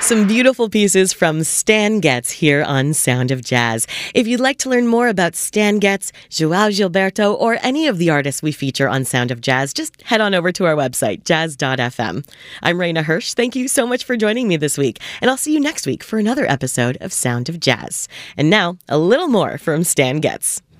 Some beautiful pieces from Stan Getz here on Sound of Jazz. If you'd like to learn more about Stan Getz, Joao Gilberto, or any of the artists we feature on Sound of Jazz, just head on over to our website, jazz.fm. I'm Raina Hirsch. Thank you so much for joining me this week, and I'll see you next week for another episode of Sound of Jazz. And now, a little more from Stan Getz.